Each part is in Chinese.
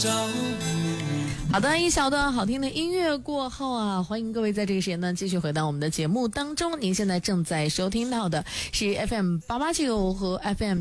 好的，一小段好听的音乐过后啊，欢迎各位在这个时间呢继续回到我们的节目当中。您现在正在收听到的是 FM889 和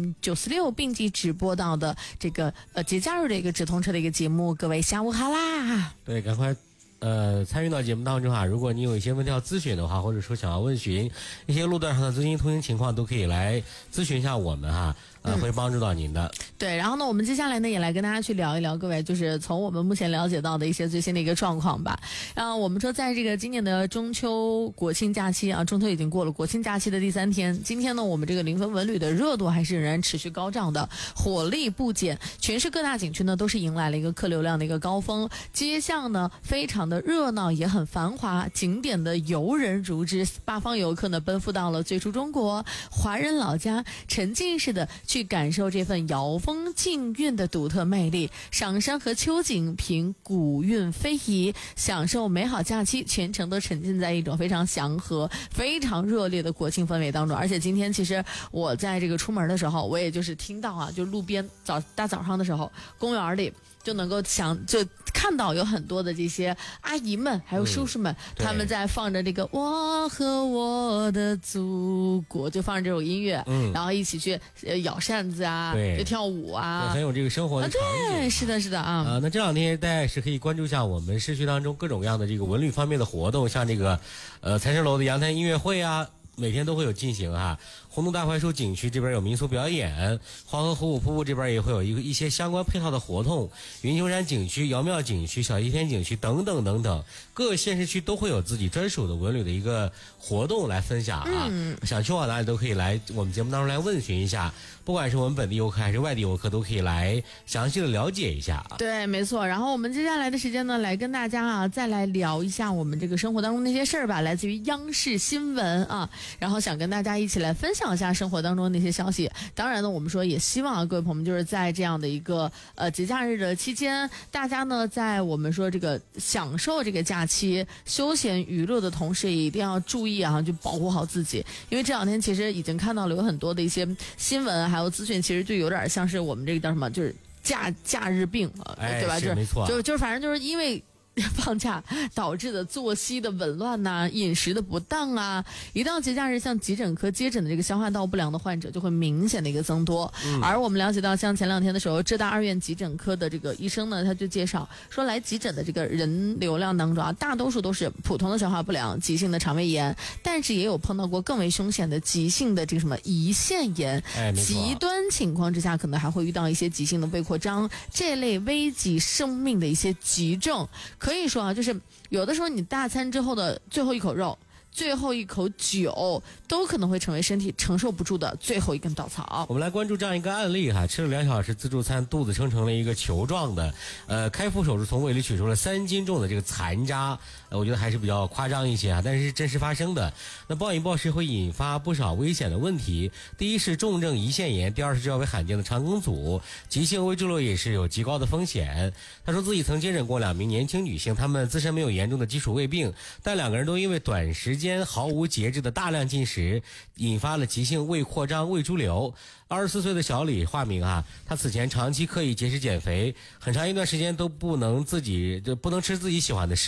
FM946 并机直播到的这个节假日的一个直通车的一个节目。各位下午好啦！ 对，赶快参与到节目当中啊！如果你有一些问题要咨询的话，或者说想要问询一些路段上的最新通行情况，都可以来咨询一下我们哈。会帮助到您的。 对，然后呢，我们接下来呢也来跟大家去聊一聊，各位就是从我们目前了解到的一些最新的一个状况吧。我们说在这个今年的中秋国庆假期啊，中秋已经过了，国庆假期的第3天，今天呢我们这个临汾文旅的热度还是仍然持续高涨的，火力不减，全市各大景区呢都是迎来了一个客流量的一个高峰，街巷呢非常的热闹，也很繁华，景点的游人如织，八方游客呢奔赴到了最初中国华人老家，沉浸式的去感受这份瑶风劲韵的独特魅力，赏山和秋景，品古韵非遗，享受美好假期，全程都沉浸在一种非常祥和、非常热烈的国庆氛围当中。而且今天其实我在这个出门的时候，我也就是听到啊，就路边大早上的时候，公园里就能够就看到有很多的这些阿姨们还有叔叔们，他们在放着这个我和我的祖国，就放着这种音乐，然后一起去摇扇子啊，就跳舞啊， 很有这个生活的场景。 对，是的，是的啊。 那这两天大家是可以关注一下我们市区当中各种各样的这个文旅方面的活动，像这个财神楼的阳台音乐会啊，每天都会有进行哈。红洞大槐树景区这边有民俗表演，黄河虎舞瀑布这边也会有一些相关配套的活动，云丘山景区、瑶庙景区、小西天景区等等等等，各个县市区都会有自己专属的文旅的一个活动来分享啊。想去往哪里都可以来我们节目当中来问询一下，不管是我们本地游客还是外地游客，都可以来详细的了解一下啊。 对，没错。然后我们接下来的时间呢，来跟大家啊再来聊一下我们这个生活当中那些事儿吧，来自于央视新闻啊，然后想跟大家一起来分享一下生活当中的那些消息。当然呢，我们说也希望啊，各位朋友们就是在这样的一个节假日的期间，大家呢在我们说这个享受这个假期、休闲娱乐的同时，也一定要注意啊，就保护好自己。因为这两天其实已经看到了有很多的一些新闻还有资讯，其实就有点像是我们这个叫什么，就是假日病，对吧？ 是没错， 就是反正就是因为放假导致的作息的紊乱呐、饮食的不当啊，一到节假日，像急诊科接诊的这个消化道不良的患者就会明显的一个增多。而我们了解到，像前2天的时候，浙大2院急诊科的这个医生呢，他就介绍说，来急诊的这个人流量当中啊，大多数都是普通的消化不良、急性的肠胃炎，但是也有碰到过更为凶险的急性的这个什么胰腺炎，极端情况之下可能还会遇到一些急性的胃扩张，这类危及生命的一些急症。可以说啊，就是有的时候你大餐之后的最后一口肉、最后一口酒，都可能会成为身体承受不住的最后一根稻草。 我们来关注这样一个案例哈，吃了2小时自助餐，肚子撑成了一个球状的，开腹手术从胃里取出了3斤重的这个残渣，我觉得还是比较夸张一些啊，但是真实发生的。那暴饮暴食会引发不少危险的问题，第一是重症胰腺炎，第二是较为罕见的肠梗阻，急性胃筑瘘也是有极高的风险。他说自己曾接诊过2名年轻女性，她们自身没有严重的基础胃病，但2个人都因为短时间毫无节制的大量进食，引发了急性胃扩张、胃筑瘘。24岁的小李化名啊，他此前长期刻意节食减肥，很长一段时间都不能吃自己喜欢的食